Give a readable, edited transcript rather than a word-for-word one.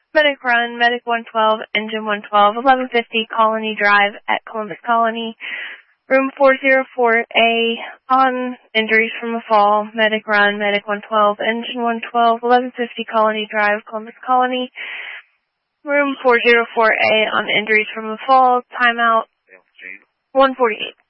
Medic Run, Medic 112, Engine 112, 1150 Colony Drive at Columbus Colony. Room 404A on injuries from a fall. Medic Run, Medic 112, Engine 112, 1150 Colony Drive, Columbus Colony. Room 404A on injuries from a fall. Timeout 148.